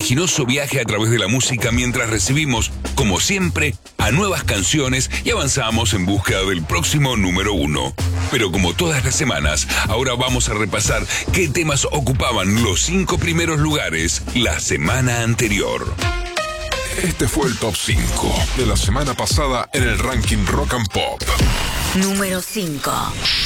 vertiginoso viaje a través de la música mientras recibimos, como siempre, a nuevas canciones y avanzamos en búsqueda del próximo número 1. Pero como todas las semanas, ahora vamos a repasar qué temas ocupaban los 5 primeros lugares la semana anterior. Este fue el top 5 de la semana pasada en el ranking Rock and Pop. Número 5.